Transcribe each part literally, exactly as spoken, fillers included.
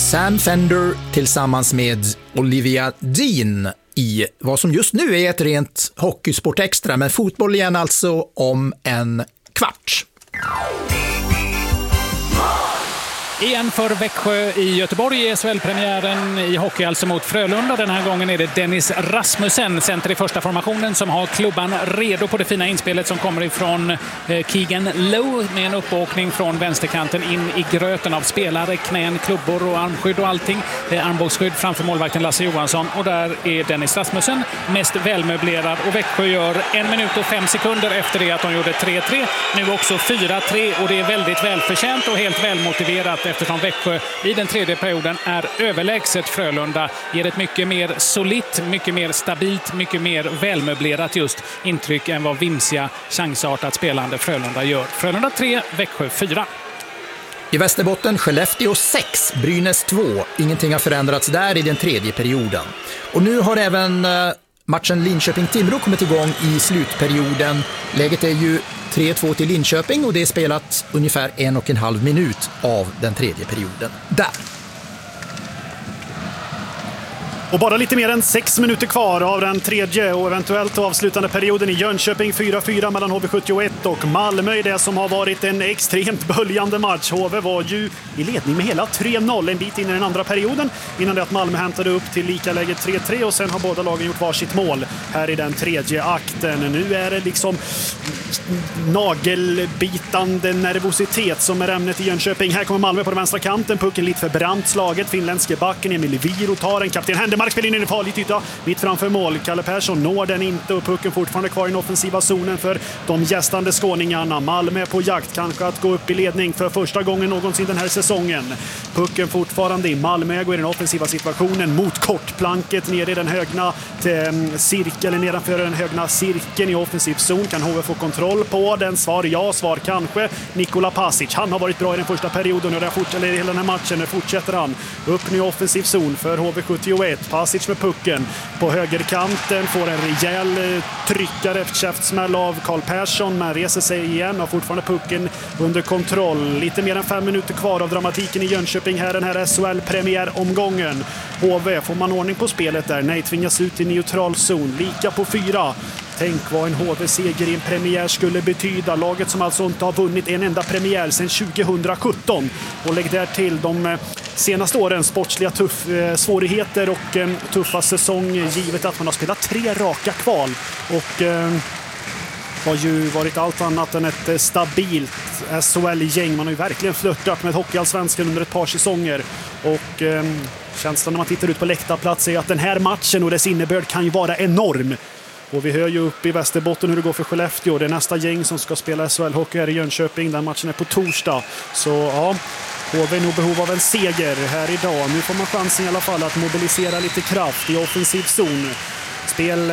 Sam Fender tillsammans med Olivia Dean i vad som just nu är ett rent hockeysport extra, men fotboll igen alltså om en kvart. Igen för Växjö i Göteborg i S H L-premiären i hockey alltså mot Frölunda. Den här gången är det Dennis Rasmussen, center i första formationen, som har klubban redo på det fina inspelet som kommer ifrån Keegan Lowe med en uppåkning från vänsterkanten in i gröten av spelare, knän, klubbor och armskydd och allting. Det är armbågsskydd framför målvakten Lasse Johansson och där är Dennis Rasmussen mest välmöblerad och Växjö gör en minut och fem sekunder efter det att de gjorde tre tre. Nu också fyra tre och det är väldigt välförtjänt och helt välmotiverat eftersom Växjö i den tredje perioden är överlägset Frölunda, ger ett mycket mer solitt, mycket mer stabilt, mycket mer välmöblerat just intryck än vad vimsiga, chansartat spelande Frölunda gör. Frölunda tre, Växjö fyra. I Västerbotten, Skellefteå sex, Brynäs två. Ingenting har förändrats där i den tredje perioden. Och nu har även matchen Linköping-Timrå kommit igång i slutperioden. Läget är ju tre två till Linköping och det är spelat ungefär en och en halv minut av den tredje perioden. Där. Och bara lite mer än sex minuter kvar av den tredje och eventuellt avslutande perioden i Jönköping. fyra fyra mellan H V sjuttioett och Malmö i det som har varit en extremt böljande match. H V var ju i ledning med hela tre noll en bit in i den andra perioden innan det att Malmö hämtade upp till lika läget tre tre och sen har båda lagen gjort varsitt mål här i den tredje akten. Nu är det liksom nagelbitande nervositet som är ämnet i Jönköping. Här kommer Malmö på den vänstra kanten. Pucken lite för brant slaget. Finländske backen Emil Viro tar en. Kapten Händemark spelar in i en farlig yta mitt framför mål. Kalle Persson når den inte och pucken fortfarande kvar i den offensiva zonen för de gästande skåningarna. Malmö på jakt kanske att gå upp i ledning för första gången någonsin den här säsongen. Pucken fortfarande i Malmö går i den offensiva situationen mot kortplanket ner i den högna cirkeln, nedanför den högna cirkeln i offensiv zon. Kan H V få kontroll på den? Svar ja, svar kanske. Nikola Pasic, han har varit bra i den första perioden och det fortsätter i hela den här matchen. Nu fortsätter han upp i offensiv zon för H V sjuttioett. Pasic med pucken på högerkanten, får en rejäl tryckare efter käftsmäll av Karl Persson, men reser sig igen och fortfarande pucken under kontroll. Lite mer än fem minuter kvar av dramatiken i Jönköping här den här S H L-premiäromgången. H V, får man ordning på spelet där? Nej, tvingas ut i neutral zon. Lika på fyra. Tänk vad en H V-seger i en premiär skulle betyda. Laget som alltså inte har vunnit en enda premiär sedan tjugohundrasjutton. Och lägg där till de senaste årens sportsliga tuff, eh, svårigheter och eh, tuffa säsong givet att man har spelat tre raka kval. Och eh, har ju varit allt annat än ett stabilt S H L-gäng. Man har ju verkligen flörtat med hockeyallsvenskan under ett par säsonger. Och eh, känslan när man tittar ut på läktarplats är att den här matchen och dess innebörd kan ju vara enorm. Och vi hör ju upp i Västerbotten hur det går för Skellefteå. Det är nästa gäng som ska spela S H L-hockey här i Jönköping. Den matchen är på torsdag. Så ja, H V är nog behov av en seger här idag. Nu får man chansen i alla fall att mobilisera lite kraft i offensiv zon. Spel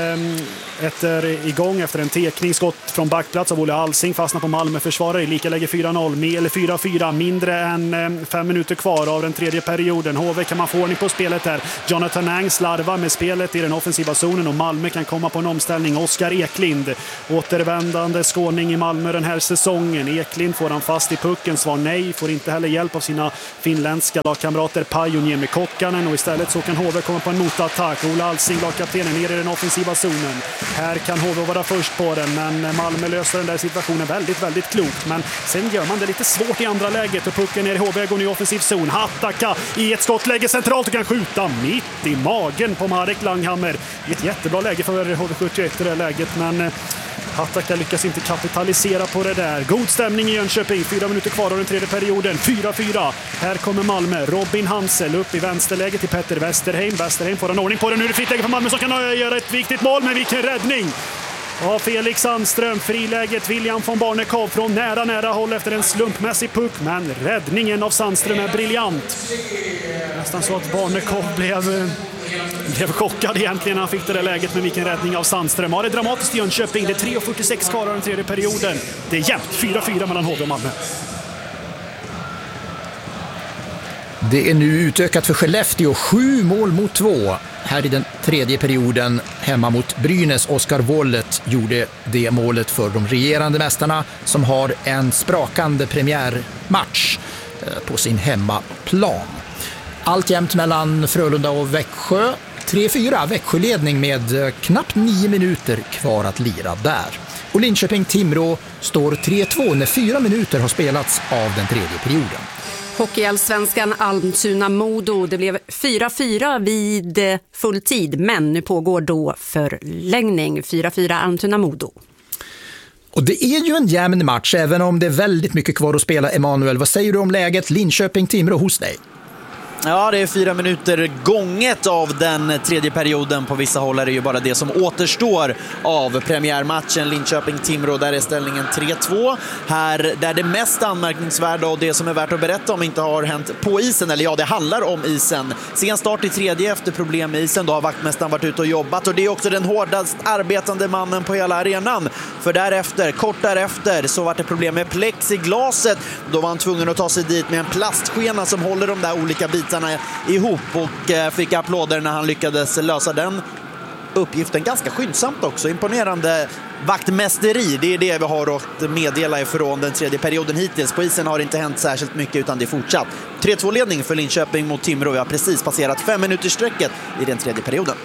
efter igång efter en tekning, skott från backplats av Olle Alsing, fastnar på Malmö-försvarare i lika läge fyra noll, eller fyra fyra, mindre än fem minuter kvar av den tredje perioden. H V kan man få ordning på spelet där. Jonathan Ang slarvar med spelet i den offensiva zonen och Malmö kan komma på en omställning. Oskar Eklind, återvändande skåning i Malmö den här säsongen. Eklind får han fast i pucken, svar nej, får inte heller hjälp av sina finländska lagkamrater Pajuniemi Kokkanen och istället så kan H V komma på en motattack. Olle Alsing, lagkaptenen, ner i den offensiva zonen. Här kan H V vara först på den, men Malmö löser den där situationen väldigt, väldigt klokt. Men sen gör man det lite svårt i andra läget och pucken ner i H V går nu i offensiv zon. Hattaka i ett skottläge centralt och kan skjuta mitt i magen på Marek Langhammer. I ett jättebra läge för H V sjuttioett i det läget, men Hattaka lyckas inte kapitalisera på det där. God stämning i Jönköping, fyra minuter kvar av den tredje perioden. fyra fyra. Här kommer Malmö. Robin Hansel upp i vänsterläget till Petter Westerheim. Westerheim får en ordning på det. Nu är det fritt läge för Malmö som kan göra ett viktigt mål, men vilken räddning! Ja, Felix Sandström, friläget William von Barnekow från nära nära håll efter en slumpmässig puck, men räddningen av Sandström är briljant. Nästan så att Barnekow blev blev chockad egentligen när han fick det där läget, med vilken räddning av Sandström. Ja, det är dramatiskt i Jönköping. Det är tre fyrtiosex kvar av den tredje perioden. Det är jämnt, fyra fyra mellan H V och Malmö. Det är nu utökat för Skellefteå, sju mål mot två. Här i den tredje perioden hemma mot Brynäs. Oskar Wollet gjorde det målet för de regerande mästarna som har en sprakande premiärmatch på sin hemmaplan. Alltjämt mellan Frölunda och Växjö. tre fyra Växjöledning med knappt nio minuter kvar att lira där. Och Linköping-Timrå står tre två när fyra minuter har spelats av den tredje perioden. Hockeyallsvenskan Almtuna-Modo. Det blev fyra fyra vid full tid, men nu pågår då förlängning. fyra fyra Almtuna-Modo. Och det är ju en jämn match, även om det är väldigt mycket kvar att spela. Emanuel, vad säger du om läget Linköping-Timrå hos dig? Ja, det är fyra minuter gånget av den tredje perioden. På vissa håll är det ju bara det som återstår av premiärmatchen Linköping-Timrå. Där är ställningen tre två. Här där det mest anmärkningsvärda och det som är värt att berätta om inte har hänt på isen. Eller ja, det handlar om isen. Sen start i tredje efter problem med isen. Då har vaktmästaren varit ute och jobbat. Och det är också den hårdast arbetande mannen på hela arenan. För därefter, kort därefter, så var det problem med plexiglaset. Då var han tvungen att ta sig dit med en plastskena som håller de där olika bitarna ihop, och fick applåder när han lyckades lösa den uppgiften ganska skyndsamt också. Imponerande vaktmästeri, det är det vi har att meddela ifrån den tredje perioden hittills. På isen har det inte hänt särskilt mycket, utan det är fortsatt tre två ledning för Linköping mot Timrå. Vi har precis passerat fem minuters sträcket i den tredje perioden.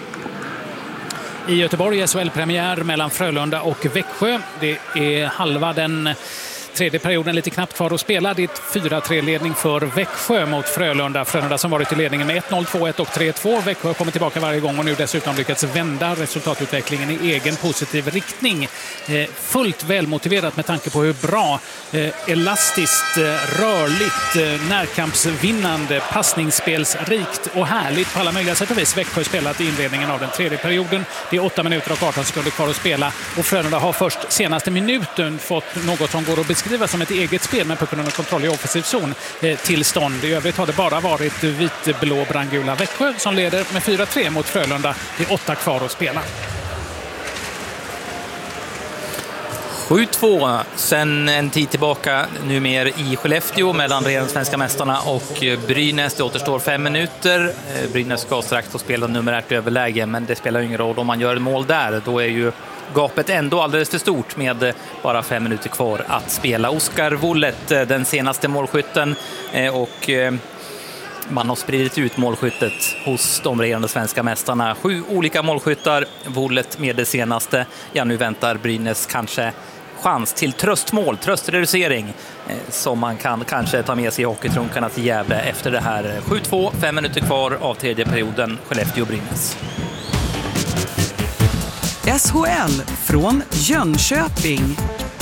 I Göteborg är S H L-premiär mellan Frölunda och Växjö. Det är halva den tredje perioden, lite knappt kvar att spela. Det är fyra tre-ledning för Växjö mot Frölunda. Frölunda som varit i ledningen med ett noll, två ett och tre två. Växjö kommer tillbaka varje gång och nu dessutom lyckats vända resultatutvecklingen i egen positiv riktning. Eh, fullt välmotiverat med tanke på hur bra, eh, elastiskt, eh, rörligt, eh, närkampsvinnande, passningsspelsrikt och härligt på alla möjliga sätt och vis Växjö spelat i inledningen av den tredje perioden. Det är åtta minuter och arton sekunder kvar att spela, och Frölunda har först senaste minuten fått något som går att beskriva som ett eget spel med pucken under kontroll i offensiv zon eh, tillstånd. I övrigt har det bara varit vitblå brandgula Växjö som leder med fyra tre mot Frölunda. Det är åtta kvar att spela. sju två sen en tid tillbaka numera i Skellefteå mellan regerande svenska mästarna och Brynäs. Det återstår fem minuter. Brynäs ska strax få spela numerärt överläge, men det spelar ingen roll om man gör ett mål där. Då är ju gapet ändå alldeles för stort med bara fem minuter kvar att spela. Oskar Wollet, den senaste målskytten, och man har spridit ut målskyttet hos de regerande svenska mästarna. Sju olika målskyttar, Wollet med det senaste. Ja, nu väntar Brynäs kanske chans till tröstmål, tröstreducering, som man kan kanske ta med sig i hockeytrunkarna till Gävle efter det här. sju två, fem minuter kvar av tredje perioden, Skellefteå-Brynäs. S H L från Jönköping.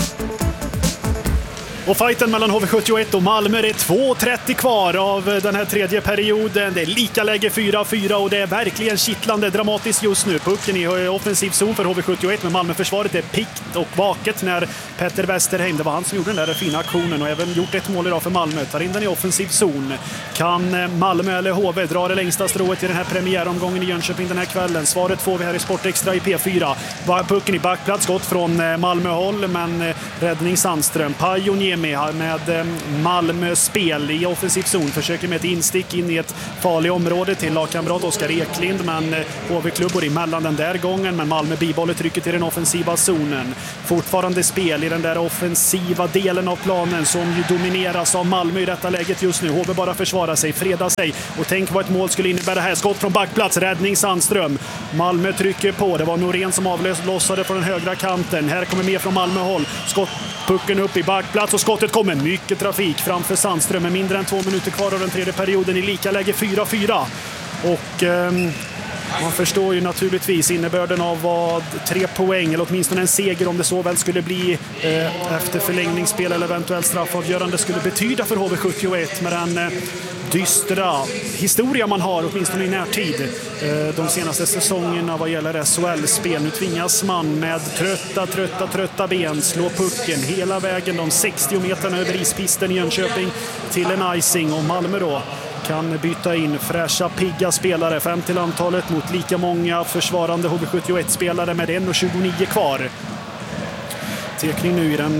Och fighten mellan H V sjuttioett och Malmö, det är två trettio kvar av den här tredje perioden. Det är lika läge fyra fyra och det är verkligen kittlande dramatiskt just nu. Pucken i offensiv zon för H V sjuttioett, men Malmöförsvaret är pikt och vaket när Petter Westerheim, det var han som gjorde den där fina aktionen och även gjort ett mål idag för Malmö, tar in den i offensiv zon. Kan Malmö eller H V dra det längsta strået i den här premiäromgången i Jönköping den här kvällen? Svaret får vi här i Sportextra i P fyra. Pucken i backplats, gått från Malmöhåll, men räddning Sandström. Pajoniemi med Malmö spel i offensiv zon, försöker med ett instick in i ett farligt område till lagkamrat Oskar Eklind, men H V-klubbor emellan den där gången, men Malmö bibehåller trycket i den offensiva zonen. Fortfarande spel i den där offensiva delen av planen som ju domineras av Malmö i detta läget just nu. H V bara försvarar sig, fredar sig, och tänk vad ett mål skulle innebära här. Skott från backplats, räddning Sandström. Malmö trycker på, det var Norén som avlossade på den högra kanten. Här kommer mer från Malmö-håll. Skott, pucken upp i backplats och skottet kommer. Mycket trafik framför Sandström med mindre än två minuter kvar av den tredje perioden i lika läge fyra fyra. Och ehm, man förstår ju naturligtvis innebörden av vad tre poäng, eller åtminstone en seger om det så väl skulle bli eh, efter förlängningsspel eller eventuellt straffavgörande, skulle betyda för H V sjuttioett med den eh, dystra historia man har, åtminstone i närtid, eh, de senaste säsongerna vad gäller S H L-spel. Nu tvingas man med trötta, trötta, trötta ben slå pucken hela vägen de sextio meterna över ispisten i Jönköping till en icing, och Malmö då kan byta in fräscha, pigga spelare, fem till antalet mot lika många försvarande H V sjuttioett-spelare med en tjugonio kvar. Tekning nu i den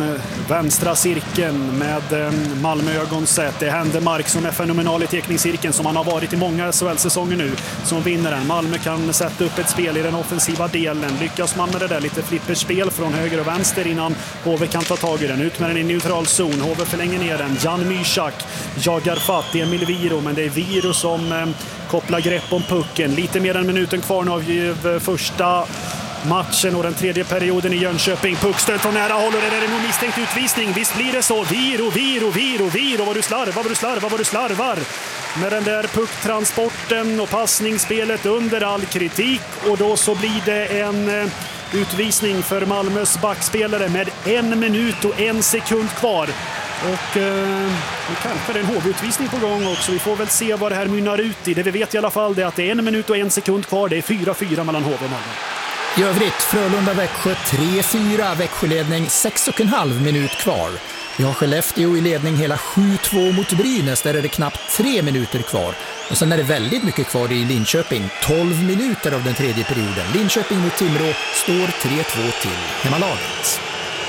vänstra cirkeln med Malmö-ögon sett. Det är Händemark som är fenomenal i teckningscirkeln, som han har varit i många S H L-säsonger nu, som vinner den. Malmö kan sätta upp ett spel i den offensiva delen. Lyckas man med det där lite flipperspel från höger och vänster innan H V kan ta tag i den. Ut med den i neutral zon. H V förlänger ner den. Jan Mysak jagar fatt i Emil Viro, men det är Viro som eh, kopplar grepp om pucken. Lite mer än minuten kvar nu av första matchen och den tredje perioden i Jönköping. Puckstöd från nära håll och det där är nog misstänkt utvisning. Visst blir det så. Viro, Viro, Viro, Viro. Vad du slarvar, vad du slarvar, vad du slarvar. Med den där pucktransporten och passningsspelet under all kritik. Och då så blir det en utvisning för Malmös backspelare med en minut och en sekund kvar. Och eh, kanske det är en H V-utvisning på gång också. Vi får väl se vad det här mynnar ut i. Det vi vet i alla fall är att det är en minut och en sekund kvar. Det är fyra fyra mellan H V och Malmö. I övrigt Frölunda-Växjö tre fyra, Växjöledning sex och en halv minut kvar. Vi har Skellefteå i ledning hela sju två mot Brynäs, där är det knappt tre minuter kvar. Och sen är det väldigt mycket kvar i Linköping, tolv minuter av den tredje perioden. Linköping mot Timrå står tre två till hemmalaget.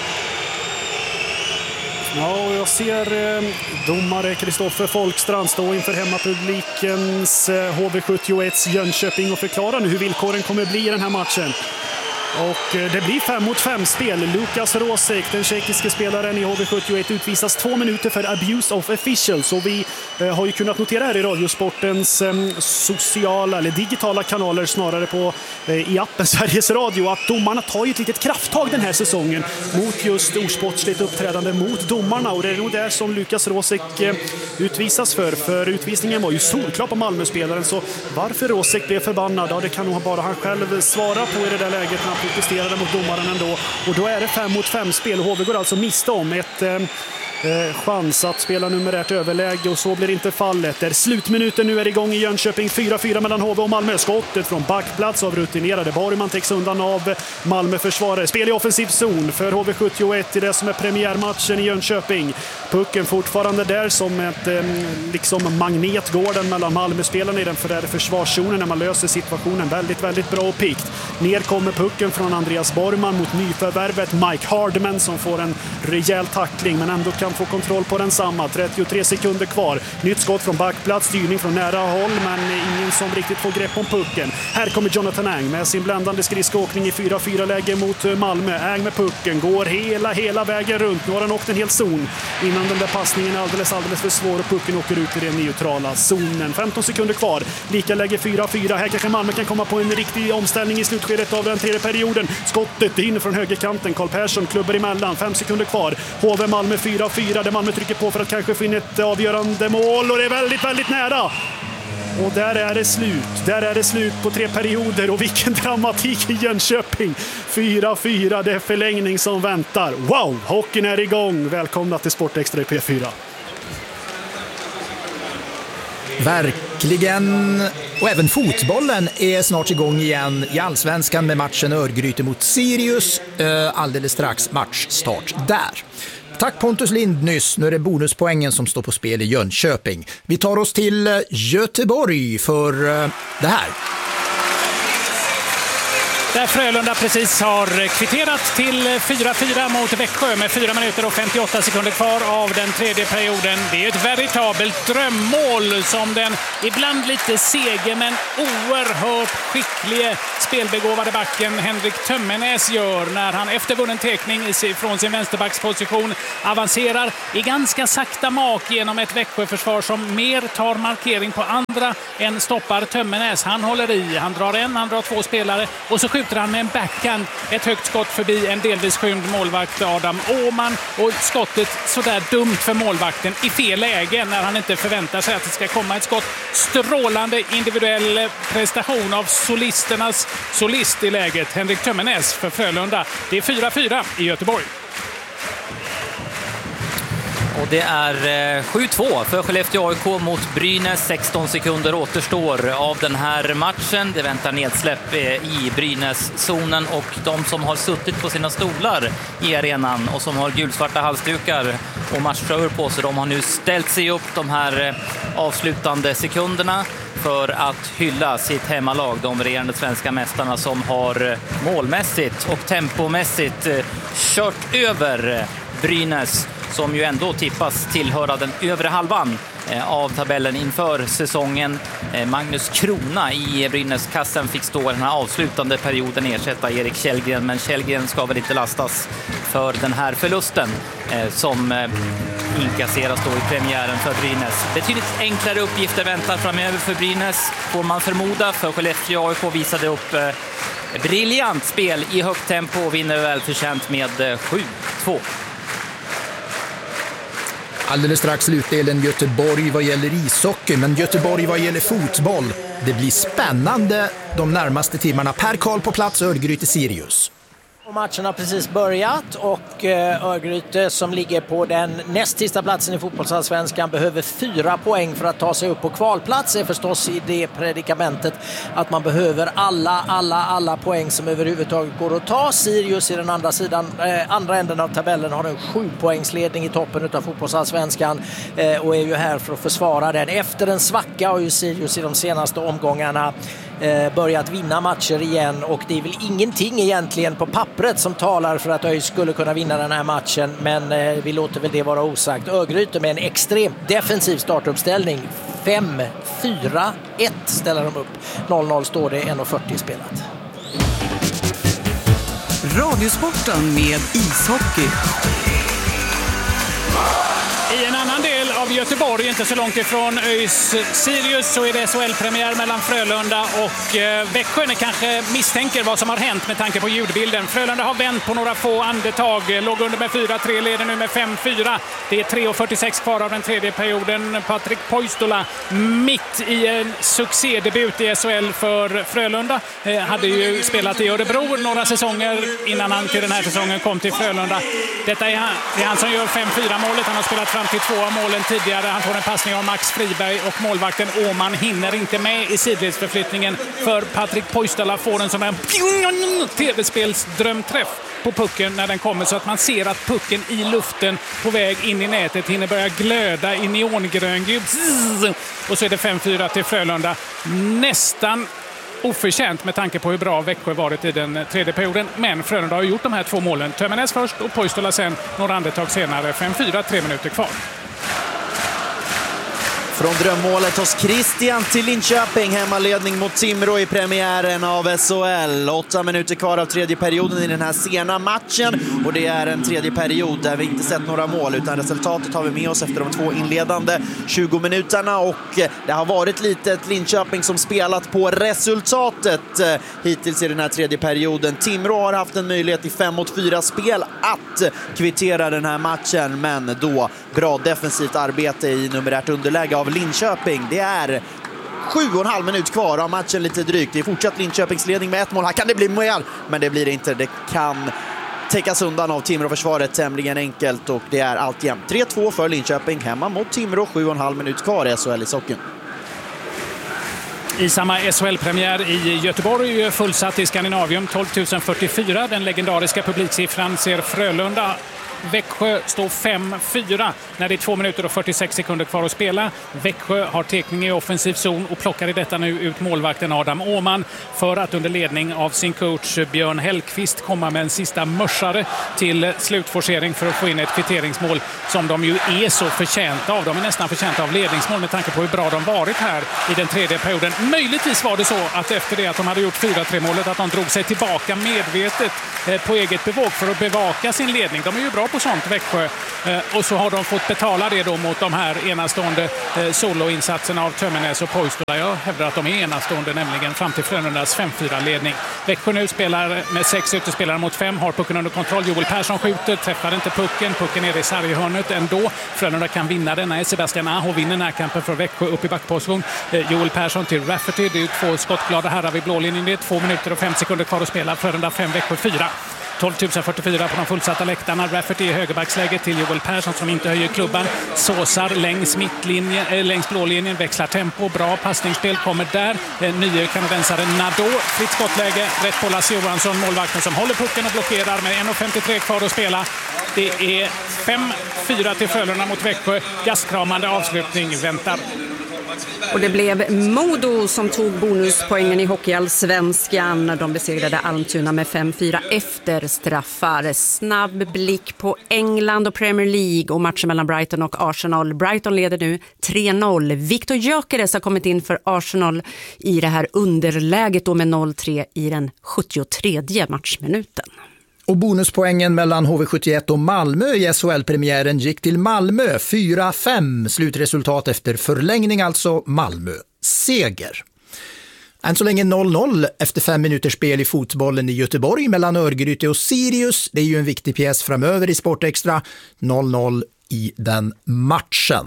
Ja, och jag ser eh, domare Kristoffer Folkstrand stå inför hemmapublikens eh, H V sjuttioett Jönköping och förklara nu hur villkoren kommer bli i den här matchen. Och eh, det blir fem mot fem spel. Lukas Rosek, den tjeckiske spelaren i H V sjuttioett, utvisas två minuter för abuse of officials. Och vi eh, har ju kunnat notera här i Radiosportens eh, sociala eller digitala kanaler, snarare på eh, i appen Sveriges Radio, att domarna tar ju ett litet krafttag den här säsongen mot just osportsligt uppträdande mot domarna. Och det är nog där som Lukas Rosek eh, utvisas för. För utvisningen var ju solklar på Malmö-spelaren, så varför Rosek blev förbannad, ja, det kan nog bara han själv svara på i det där läget när han protesterade mot domaren ändå. Och då är det fem mot fem spel. H V går alltså miste om ett eh, eh, chans att spela numerärt överläge, och så blir inte fallet. Där slutminuten nu är igång i Jönköping. fyra fyra mellan H V och Malmö. Skottet från backplats av rutinerade Borgman täcks undan av Malmö-försvarare. Spel i offensiv zon för H V sjuttioett i det som är premiärmatchen i Jönköping. Pucken fortfarande där som ett eh, liksom magnetgården mellan Malmö-spelarna i den förärade försvarszonen när man löser situationen väldigt, väldigt bra och pikt. Ner kommer pucken från Andreas Borgman mot nyförvärvet Mike Hardman, som får en rejäl tackling men ändå kan få kontroll på den samma. trettiotre sekunder kvar. Nytt skott från backplats, styrning från nära håll, men ingen som riktigt får grepp om pucken. Här kommer Jonathan Ang med sin bländande skridskoåkning i fyra fyra läge mot Malmö. Ang med pucken, går hela, hela vägen runt. Nu har han åkt en hel zon innan den där passningen är alldeles, alldeles för svår och pucken åker ut i den neutrala zonen. femton sekunder kvar. Lika läge fyra fyra. Här kanske Malmö kan komma på en riktig omställning i slutskedet av den tredje perioden. Skottet in från högerkanten. Carl Persson klubbar emellan. Fem sekunder kvar. H V Malmö fyra fyra, där Malmö trycker på för att kanske finna ett avgörande mål, och det är väldigt, väldigt nära. Och där är det slut. Där är det slut på tre perioder, och vilken dramatik i Jönköping. fyra fyra, det är förlängning som väntar. Wow, hockeyn är igång. Välkomna till Sportextra i P fyra. Verkligen. Och även fotbollen är snart igång igen i Allsvenskan med matchen Örgryte mot Sirius. Alldeles strax matchstart där. Tack Pontus Lind nyss. Nu är det bonuspoängen som står på spel i Jönköping. Vi tar oss till Göteborg för det här. Där Frölunda precis har kvitterat till fyra fyra mot Växjö med fyra minuter och femtioåtta sekunder kvar av den tredje perioden. Det är ett veritabelt drömmål som den ibland lite sege men oerhört skicklige spelbegåvade backen Henrik Tömmernes gör när han efter vunnen tekning från sin vänsterbacksposition avancerar i ganska sakta mak genom ett Växjöförsvar som mer tar markering på andra än stoppar Tömmernes. Han håller i, han drar en, han drar två spelare och så skjuter han med en backhand ett högt skott förbi en delvis skymd målvakt Adam Åman, och skottet sådär dumt för målvakten i fel läge när han inte förväntar sig att det ska komma ett skott. Strålande individuell prestation av solisternas solist i läget, Henrik Tömmernes för Frölunda. Det är fyra fyra i Göteborg. Och det är sju två för Skellefteå A I K mot Brynäs. sexton sekunder återstår av den här matchen. Det väntar nedsläpp i Brynäs-zonen, och de som har suttit på sina stolar i arenan och som har gulsvarta halsdukar och matchtröjor på sig, de har nu ställt sig upp de här avslutande sekunderna för att hylla sitt hemmalag, de regerande svenska mästarna som har målmässigt och tempomässigt kört över Brynäs, som ju ändå tippas tillhöra den övre halvan av tabellen inför säsongen. Magnus Krona i Brynäs-kassen fick stå den här avslutande perioden ersätta Erik Källgren, men Källgren ska väl inte lastas för den här förlusten som inkasseras då i premiären för Brynäs. Betydligt enklare uppgifter väntar framöver för Brynäs, får man förmoda, för Skellefteå A I K visade upp eh, briljant spel i högt tempo och vinner välförtjänt med eh, sju två. Alldeles strax slutdelen Göteborg vad gäller ishockey, men Göteborg vad gäller fotboll. Det blir spännande de närmaste timmarna. Per Karl på plats, Örgryte Sirius. Matchen har precis börjat och Örgryte som ligger på den näst sista platsen i fotbollsallsvenskan behöver fyra poäng för att ta sig upp på kvalplats. Är förstås i det predikamentet att man behöver alla, alla, alla poäng som överhuvudtaget går att ta. Sirius i den andra sidan, eh, andra änden av tabellen har en sju poängsledning i toppen av fotbollsallsvenskan eh, och är ju här för att försvara den. Efter en svacka har ju Sirius i de senaste omgångarna eh, börjat vinna matcher igen, och det är väl ingenting egentligen på pappret som talar för att ÖIS skulle kunna vinna den här matchen, men eh, vi låter väl det vara osagt. Örgryte med en extremt defensiv startuppställning. fem fyra ett ställer de upp. noll noll står det, en fyrtio spelat. Radiosporten med ishockey. I en annan del av Göteborg, inte så långt ifrån ÖIS Sirius, så är det S H L-premiär mellan Frölunda och eh, Växjö. Ni kanske misstänker vad som har hänt med tanke på ljudbilden. Frölunda har vänt på några få andetag. Låg under med fyra tre, leder nu med fem fyra. Det är tre fyrtiosex kvar av den tredje perioden. Patrik Poistola mitt i en succédebut i S H L för Frölunda. Eh, hade ju spelat i Örebro några säsonger innan han till den här säsongen kom till Frölunda. Detta är han, det är han som gör fem fyra målet. Han har spelat fram till två av målen tidigare. Han får en passning av Max Friberg och målvakten Åman hinner inte med i sidledsförflyttningen, för Patrik Poistola får en sån här tv-spelsdrömträff på pucken när den kommer, så att man ser att pucken i luften på väg in i nätet hinner börja glöda i neongröngul. Och så är det fem fyra till Frölunda. Nästan oförtjänt med tanke på hur bra Växjö varit i den tredje perioden. Men Frölunda har gjort de här två målen. Tömmernes först och Poistola sen några andetag senare. fem fyra, tre minuter kvar. Från drömmålet hos Christian till Linköping, hemmaledning mot Timrå i premiären av S H L. Åtta minuter kvar av tredje perioden i den här sena matchen, och det är en tredje period där vi inte sett några mål, utan resultatet har vi med oss efter de två inledande tjugo minuterna, och det har varit lite ett Linköping som spelat på resultatet hittills i den här tredje perioden. Timrå har haft en möjlighet i fem mot fyra spel att kvittera den här matchen, men då bra defensivt arbete i numerärt underläge av Linköping. Det är sju och en halv minut kvar av matchen, lite drygt. Det är fortsatt Linköpings ledning med ett mål. Här kan det bli mål, men det blir det inte. Det kan täckas undan av Timrå-försvaret tämligen enkelt, och det är alltjämt tre två för Linköping hemma mot Timrå. Sju och en halv minut kvar i S H L i socken. I samma S H L-premiär i Göteborg, fullsatt i Skandinavium, tolv tusen fyrtiofyra. Den legendariska publiksiffran ser Frölunda. Växjö står fem fyra när det är två minuter och fyrtiosex sekunder kvar att spela. Växjö har tekning i offensiv zon och plockar i detta nu ut målvakten Adam Åman för att under ledning av sin coach Björn Hellqvist komma med en sista mörsare till slutforcering för att få in ett kvitteringsmål som de ju är så förtjänta av. De är nästan förtjänta av ledningsmål med tanke på hur bra de varit här i den tredje perioden. Möjligtvis var det så att efter det att de hade gjort fyra tre målet att de drog sig tillbaka medvetet på eget bevåg för att bevaka sin ledning. De är ju bra på sånt, Växjö. Och så har de fått betala det då mot de här enastående soloinsatserna av Tömmernes och Poistola. Jag hävdar att de är enastående, nämligen fram till Frölundas fem fyra-ledning. Växjö nu spelar med sex utespelare mot fem, har pucken under kontroll. Joel Persson skjuter, träffar inte pucken. Pucken är i sarghörnet ändå. Frölunda kan vinna denna. Sebastian Aho vinner närkampen för Växjö upp i backposition. Joel Persson till Rafferty. Det är två skottglada herrar vid blålinjen. Det är två minuter och fem sekunder kvar att spela. Frölunda fem, Växjö fyra. tolv tusen fyrtiofyra på de fullsatta läktarna. Rafferty i högerbacksläget till Joel Persson som inte höjer klubban. Såsar längs mittlinjen, äh, längs blålinjen, växlar tempo. Bra passningsspel kommer där. Den nya kanadensaren Nadeau. Fritt skottläge. Rätt på Lasse Johansson, målvakten som håller pucken och blockerar med en femtiotre kvar att spela. Det är fem fyra till Frölunda mot Växjö. Gastkramande avslutning väntar. Och det blev Modo som tog bonuspoängen i Hockeyallsvenskan. De besegrade Almtuna med fem fyra efter straffar. Snabb blick på England och Premier League och matchen mellan Brighton och Arsenal. Brighton leder nu tre noll. Victor Gyökeres har kommit in för Arsenal i det här underläget då med noll tre i den sjuttiotredje matchminuten. Och bonuspoängen mellan H V sjuttioett och Malmö i S H L-premiären gick till Malmö fyra fem. Slutresultat efter förlängning, alltså Malmö seger. Än så länge noll noll efter fem minuters spel i fotbollen i Göteborg mellan Örgryte och Sirius. Det är ju en viktig pjäs framöver i Sportextra. noll noll i den matchen.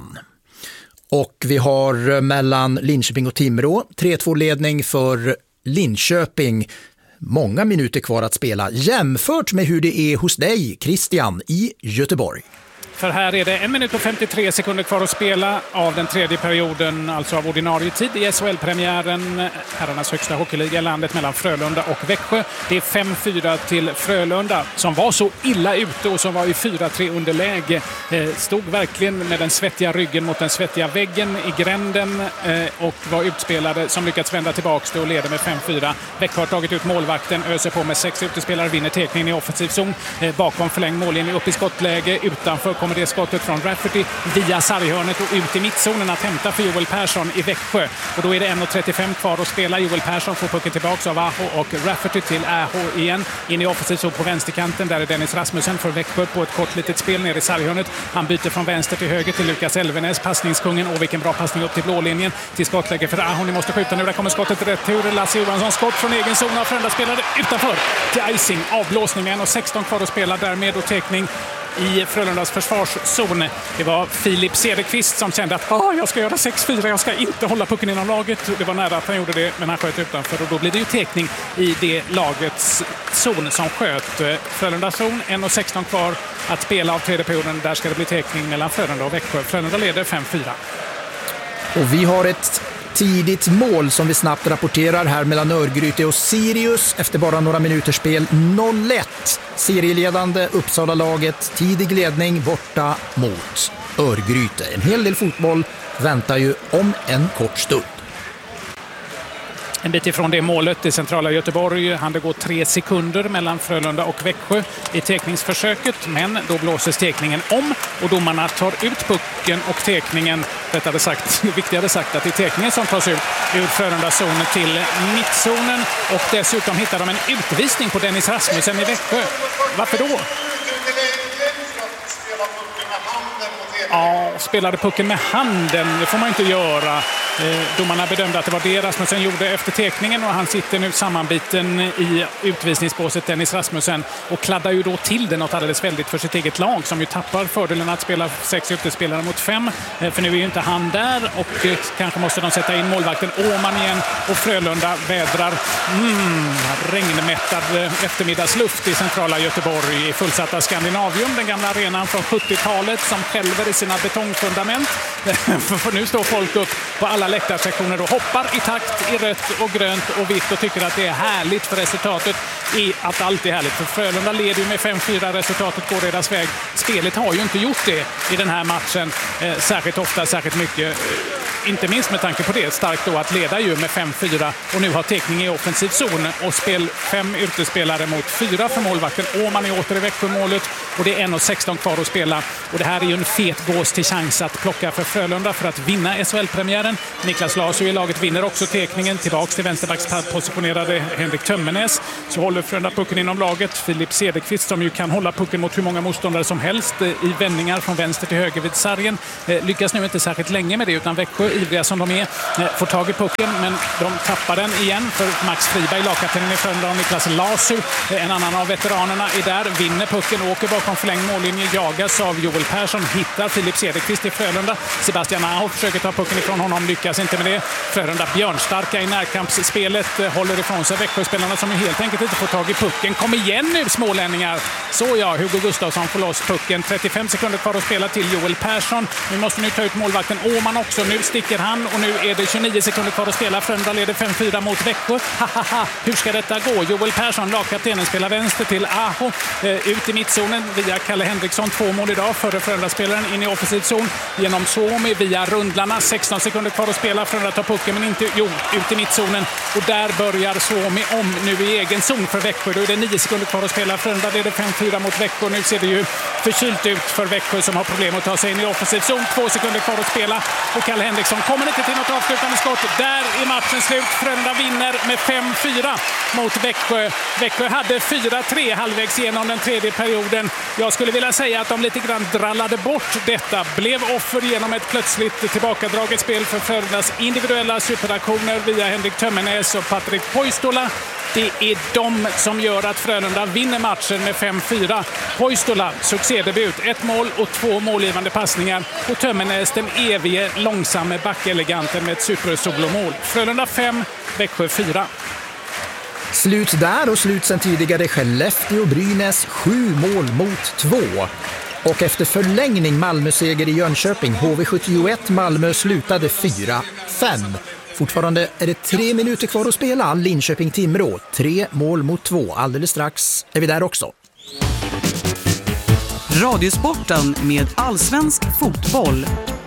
Och vi har mellan Linköping och Timrå tre två ledning för Linköping. Många minuter kvar att spela jämfört med hur det är hos dig, Christian, i Göteborg. För här är det en minut och femtiotre sekunder kvar att spela av den tredje perioden, alltså av ordinarie tid i S H L-premiären, herrarnas högsta hockeyliga i landet mellan Frölunda och Växjö. Det är fem fyra till Frölunda som var så illa ute och som var i fyra tre underläge. Stod verkligen med den svettiga ryggen mot den svettiga väggen i gränden och var utspelade som lyckats vända tillbaka det och leder med fem fyra. Växjö har tagit ut målvakten, öser på med sex utespelare, vinner tekningen i offensiv zon. Bakom förlängd mållinje upp i skottläge, utanför kommer det skottet från Rafferty via sarghörnet och ut i mittzonen att hämta för Joel Persson i Växjö. Och då är det en trettiofem kvar att spela. Joel Persson får pucken tillbaka av Aho och Rafferty till Aho igen. In i offensiv zon på vänsterkanten. Där är Dennis Rasmussen för Växjö på ett kort litet spel ner i sarghörnet. Han byter från vänster till höger till Lukas Elvenes. Passningskungen. Och vilken bra passning upp till blålinjen. Till skottläge för Aho. Ni måste skjuta nu. Där kommer skottet rätt till Lasse Johansson. Skott från egen zon av Frölunda spelare utanför. Till icing. Avblåsningen och sexton kvar att spela därmed och teckning i Frölundas försvarszon. Det var Filip Cederqvist som kände att ah, jag ska göra sex fyra, jag ska inte hålla pucken inom laget. Det var nära att han gjorde det, men han sköt utanför och då blir det ju tekning i det lagets zon som sköt. Frölundas zon, en sexton kvar att spela av tredje perioden. Där ska det bli tekning mellan Frölunda och Växjö. Frölunda leder fem fyra. Och vi har ett tidigt mål som vi snabbt rapporterar här mellan Örgryte och Sirius efter bara några minuters spel. noll ett. Serieledande Uppsala-laget, tidig ledning borta mot Örgryte. En hel del fotboll väntar ju om en kort stund. En bit ifrån det målet i centrala Göteborg. Han det går tre sekunder mellan Frölunda och Växjö i tekningsförsöket. Men då blåses tekningen om och domarna tar ut pucken och tekningen. Detta hade sagt, det viktiga hade sagt att det är tekningen som tas ut ur Frölundas zon till mittzonen. Och dessutom hittar de en utvisning på Dennis Rasmussen i Växjö. Varför då? Ja, spelade pucken med handen. Det får man inte göra. Eh, domarna bedömde att det var det Rasmussen gjorde efter tekningen och han sitter nu sammanbiten i utvisningsbåset, Dennis Rasmussen, och kladdar ju då till det något alldeles väldigt för sitt eget lag som ju tappar fördelen att spela sex utespelare mot fem. Eh, för nu är ju inte han där och eh, kanske måste de sätta in målvakten Åman igen och Frölunda vädrar mm, regnmättad eftermiddagsluft i centrala Göteborg i fullsatta Skandinavium, den gamla arenan från sjuttiotalet som skälver i sina betongfundament. För nu står folk upp på alla läktarsektioner och hoppar i takt i rött och grönt och vitt och tycker att det är härligt, för resultatet är att allt är härligt. För Frölunda leder ju med fem fyra, resultatet går deras väg. Spelet har ju inte gjort det i den här matchen eh, särskilt ofta, särskilt mycket. Inte minst med tanke på det, starkt då att leda ju med fem fyra och nu har tekning i offensiv zon och spel fem utespelare mot fyra för målvakten. Åman är åter i Växjömålet och det är en sexton kvar att spela. Och det här är ju en fet gås till chans att plocka för Frölunda för att vinna S H L-premiären. Niklas Larsson i laget vinner också tekningen. Tillbaks till vänsterbackspositionerade Henrik Tömmernes. Så håller Frölunda pucken inom laget. Filip Cederqvist som ju kan hålla pucken mot hur många motståndare som helst i vändningar från vänster till höger vid sargen. Lyckas nu inte särskilt länge med det, utan Växjö, ivriga som de är, får tag i pucken, men de tappar den igen för Max Friberg, lagkaptenen i Frölunda, och Niklas Lasu, en annan av veteranerna, är där, vinner pucken, åker bakom förlängd mållinje, jagas av Joel Persson, hittar Filip Cederqvist i Frölunda. Sebastian Aho försöker ta pucken ifrån honom, lyckas inte med det. Frölunda björnstarka i närkampsspelet, håller ifrån sig Växjöspelarna som helt enkelt inte får tag i pucken. Kom igen nu, smålänningar! Så ja, Hugo Gustafsson får loss pucken. trettiofem sekunder kvar att spela till Joel Persson. Vi måste nu ta ut målvakten Åman också. Nu sticker spricker han och nu är det tjugonio sekunder kvar att spela. Frölunda leder fem fyra mot Växjö. Hahaha, hur ska detta gå? Joel Persson, lagkaptenen, spelar vänster till Aho. Eh, ut i mittzonen via Kalle Henriksson. Två mål idag före Frölunda-spelaren in i offensiv zon. Genom Suomi via rundlarna. sexton sekunder kvar att spela. Frölunda tar pucken men inte jo, ut i mittzonen. Och där börjar Suomi om nu i egen zon för Växjö. Då är det nio sekunder kvar att spela. Frölunda leder fem fyra mot Växjö. Nu ser det ju förkylt ut för Växjö som har problem att ta sig in i offensiv zon. Två sekunder kvar att spela. Och Kalle Henriksson kommer inte till något avslutande skott. Där är matchen slut. Frölunda vinner med fem fyra mot Växjö. Växjö hade fyra tre halvvägs genom den tredje perioden. Jag skulle vilja säga att de lite grann drallade bort detta. Blev offer genom ett plötsligt tillbakadraget spel för Frölundas individuella superaktioner via Henrik Tömmernes och Patrik Poistola. Det är de som gör att Frölunda vinner matchen med fem fyra. Poistola, succédebut, ett mål och två målgivande passningar. Och Tömmernes, den evige långsamme backeleganten med ett supersolomål. Frölunda fem, Växjö fyra. Slut där och slut sen tidigare Skellefteå-Brynäs sju mål mot två. Och efter förlängning Malmö-seger i Jönköping, H V sjuttioett Malmö slutade fyra fem. Fortfarande är det tre minuter kvar att spela. Linköping-Timrå, tre mål mot två. Alldeles strax är vi där också. Radiosporten med allsvensk fotboll.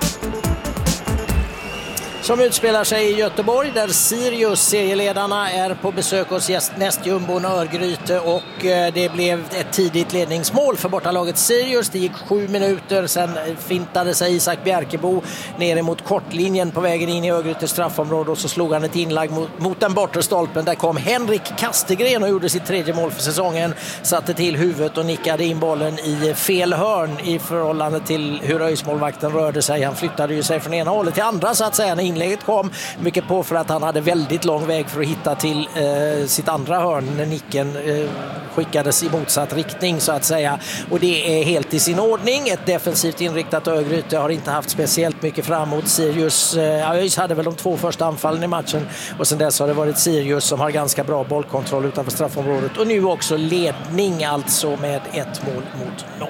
Som utspelar sig i Göteborg där Sirius, serieledarna, är på besök hos nästjumbon Örgryte och det blev ett tidigt ledningsmål för bortalaget Sirius. Det gick sju minuter, sen fintade sig Isak Bjärkebo ner mot kortlinjen på vägen in i Örgrytes straffområde och så slog han ett inlag mot, mot den bortre stolpen. Där kom Henrik Kastegren och gjorde sitt tredje mål för säsongen, satte till huvudet och nickade in bollen i fel hörn i förhållande till hur öjsmålvakten rörde sig. Han flyttade ju sig från ena hållet till andra så att säga när inlägget kom, mycket på för att han hade väldigt lång väg för att hitta till eh, sitt andra hörn när nicken eh, skickades i motsatt riktning så att säga, och det är helt i sin ordning. Ett defensivt inriktat Örgryte har inte haft speciellt mycket framåt. Sirius eh, ÖIS hade väl de två första anfallen i matchen och sen dess har det varit Sirius som har ganska bra bollkontroll utanför straffområdet och nu också ledning alltså med ett mål mot noll.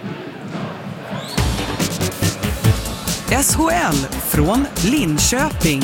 S H L från Linköping.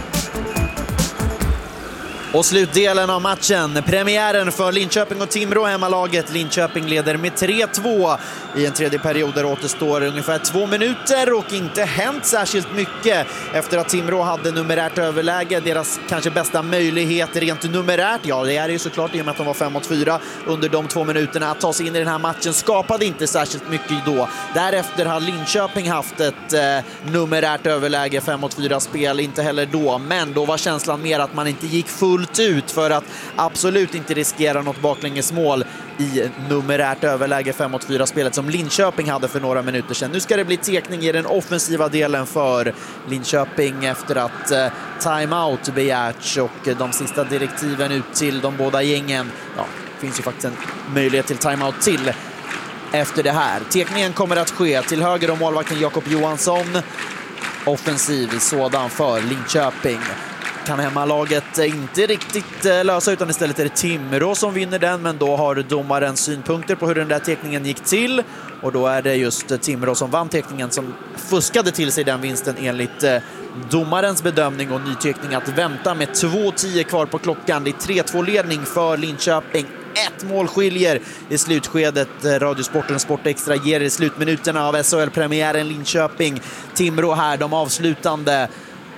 Och slutdelen av matchen, premiären för Linköping och Timrå, hemmalaget. Linköping leder med tre två i en tredje period där återstår ungefär två minuter och inte hänt särskilt mycket efter att Timrå hade numerärt överläge. Deras kanske bästa möjlighet rent numerärt, ja det är ju såklart i och med att de var fem mot fyra under de två minuterna att ta sig in i den här matchen, skapade inte särskilt mycket då. Därefter har Linköping haft ett eh, numerärt överläge, fem mot fyra spel, inte heller då, men då var känslan mer att man inte gick fullt ut för att absolut inte riskera något baklängesmål i numerärt överläge fem mot fyra spelet som Linköping hade för några minuter sedan. Nu ska det bli tekning i den offensiva delen för Linköping efter att eh, timeout begärts och de sista direktiven ut till de båda gängen. Ja, det finns ju faktiskt en möjlighet till timeout till efter det här. Tekningen kommer att ske till höger om målvakten Jakob Johansson. Offensiv sådan för Linköping. Kan hemmalaget inte riktigt lösa utan istället är det Timrå som vinner den, men då har domaren synpunkter på hur den där tekningen gick till och då är det just Timrå som vann tekningen som fuskade till sig den vinsten enligt domarens bedömning och ny tekning att vänta med två tio kvar på klockan. Det är tre två ledning för Linköping. Ett mål skiljer i slutskedet. Radiosporten Sportextra ger i slutminuterna av S H L-premiären Linköping. Timrå här, de avslutande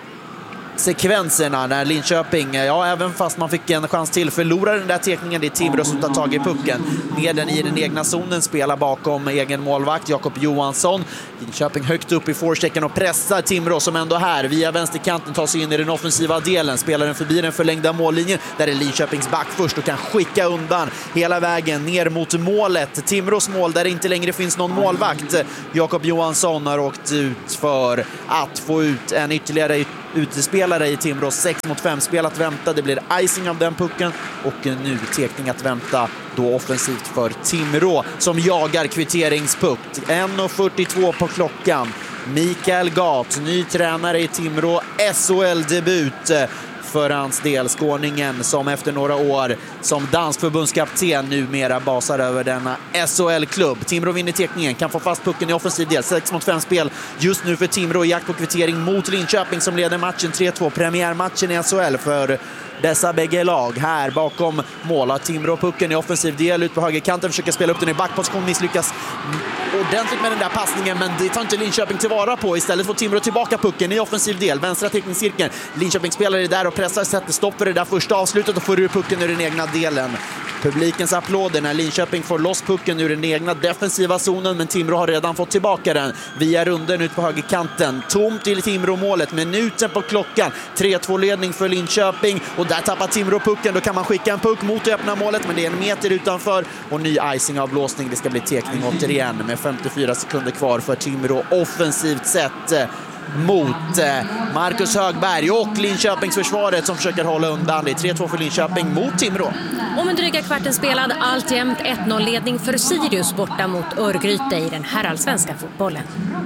sekvenserna när Linköping, ja även fast man fick en chans till, förlorar den där tekningen. Det är Timrå som tar tag i pucken. Med den i den egna zonen, spelar bakom egen målvakt Jakob Johansson. Linköping högt upp i forechecken och pressar Timrå som ändå här via vänsterkanten tar sig in i den offensiva delen. Spelar den förbi den förlängda mållinjen där är Linköpings back först och kan skicka undan hela vägen ner mot målet. Timrås mål där det inte längre finns någon målvakt. Jakob Johansson har åkt ut för att få ut en ytterligare utespelare i Timrå. sex mot fem spel att vänta. Det blir icing av den pucken och nu tekning att vänta då offensivt för Timrå som jagar kvitteringspuck. en fyrtiotvå på klockan. Mikael Gat, ny tränare i Timrå, S H L-debut för hans del. Skåningen som efter några år som dansk förbundskapten numera basar över denna S H L-klubb. Timrå vinner tekningen, kan få fast pucken i offensiv del. sex mot fem spel just nu för Timrå i jakt på kvittering mot Linköping som leder matchen tre två. Premiärmatchen i S H L för dessa bägge lag. Här bakom mål har Timrå pucken i offensiv del ut på högerkanten, försöker spela upp den i backposition, misslyckas ordentligt med den där passningen, men det tar inte Linköping tillvara på. Istället får Timrå tillbaka pucken i offensiv del, vänstra teckningscirkeln. Linköping spelar det där och pressar, sätter stopp för det där första avslutet och får ur pucken ur den egna delen. Publikens applåder när Linköping får loss pucken ur den egna defensiva zonen, men Timrå har redan fått tillbaka den via runden ut på högerkanten. Tomt till Timrå-målet, minuten på klockan. tre två ledning för Linköping och där tappar Timrå pucken. Då kan man skicka en puck mot det öppna målet, men det är en meter utanför och ny icing av blåsning. Det ska bli tekning återigen med femtiofyra sekunder kvar för Timrå offensivt sett mot Marcus Högberg och Linköpings försvaret som försöker hålla undan. Det är tre två för Linköping mot Timrå. Om en dryga kvarten spelad, alltjämt ett noll-ledning för Sirius borta mot Örgryte i den här allsvenska fotbollen.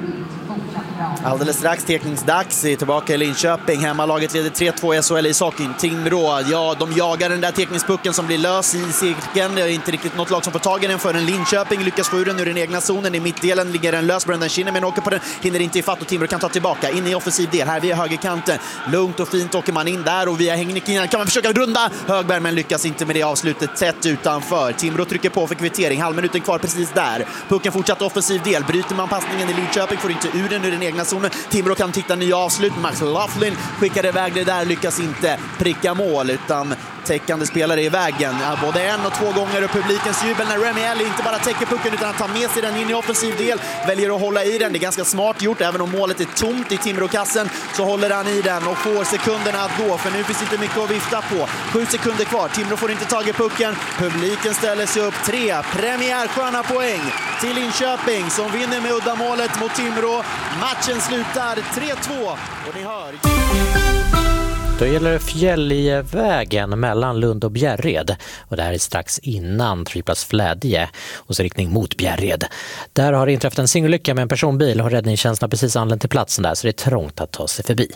Alldeles strax tekningsdags, tillbaka i Linköping. Hemmalaget leder tre två i S H L i ishockeyn. Timrå, ja, de jagar den där tekningspucken som blir lös i cirkeln. Det är inte riktigt något lag som får tag i den förrän Linköping lyckas få ur den ur den egna zonen. I mittdelen ligger den lös. Brendan Kinnaman åker på den, hinner inte i fatt och Timrå kan ta tillbaka. In i offensiv del, här via högerkanten. Lugnt och fint åker man in där och via Hängnikin kan man försöka runda Högberg, men lyckas inte med det avslutet tätt utanför. Timrå trycker på för kvittering, halvminuten kvar precis där. Pucken fortsatt offensiv del, bryter man passningen i Linköping, får inte ur den ur den egna zonen. Timrå kan titta nya avslut. Max Laughlin skickar iväg det där, lyckas inte pricka mål utan täckande spelare i vägen. Ja, både en och två gånger och publikens jubel när Remi Ellie inte bara täcker pucken utan att ta med sig den in i offensiv del. Väljer att hålla i den. Det är ganska smart gjort. Även om målet är tomt i Timrå-kassen så håller han i den och får sekunderna att gå. För nu finns inte mycket att vifta på. Sju sekunder kvar. Timrå får inte tag i pucken. Publiken ställer sig upp. Tre premiärsköna poäng till Linköping som vinner med uddamålet mot Timrå. Matchen slutar tre två. Och ni hör... Då gäller det Fjällvägen mellan Lund och Bjärred. Och det här är strax innan Triplats Flädje och så riktning mot Bjärred. Där har det inträffat en singelolycka med en personbil och räddningstjänsten har precis anlänt till platsen där så det är trångt att ta sig förbi.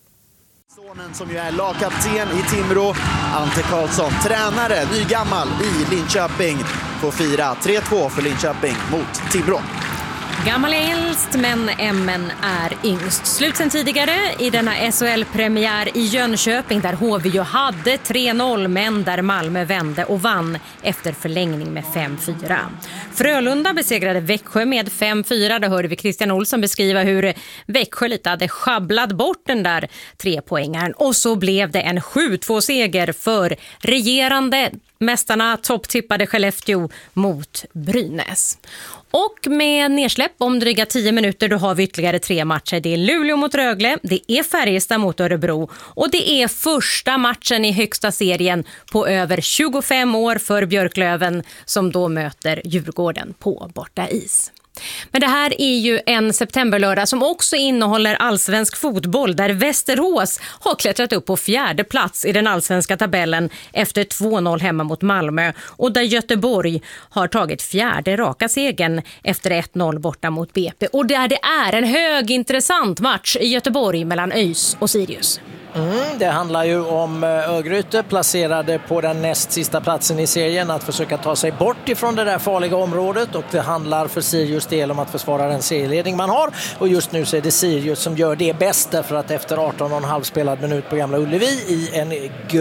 Sonen som ju är lagkapten i Timrå, Ante Karlsson, tränare, nygammal i Linköping, får fira tre två för Linköping mot Timrå. Gammal är äldst, men Emmen är yngst. Slut sen tidigare i denna S H L-premiär i Jönköping där H V ju hade tre noll, men där Malmö vände och vann efter förlängning med fem fyra. Frölunda besegrade Växjö med fem fyra. Då hörde vi Christian Olsson beskriva hur Växjö lite hade schabblat bort den där trepoängaren. Och så blev det en sju två-seger för regerande mästarna topptippade Skellefteå mot Brynäs. Och med nedsläpp om dryga tio minuter då har vi ytterligare tre matcher. Det är Luleå mot Rögle, det är Färjestad mot Örebro och det är första matchen i högsta serien på över tjugofem år för Björklöven som då möter Djurgården på borta is. Men det här är ju en septemberlördag som också innehåller allsvensk fotboll där Västerås har klättrat upp på fjärde plats i den allsvenska tabellen efter två noll hemma mot Malmö och där Göteborg har tagit fjärde raka segern efter ett noll borta mot B P. Och där det är en högintressant match i Göteborg mellan ÖIS och Sirius. Mm, det handlar ju om Örgryte placerade på den näst sista platsen i serien att försöka ta sig bort ifrån det där farliga området och det handlar för Sirius del om att försvara den serieledning man har och just nu så är det Sirius som gör det bästa för att efter arton och en halv spelad minut på Gamla Ullevi i en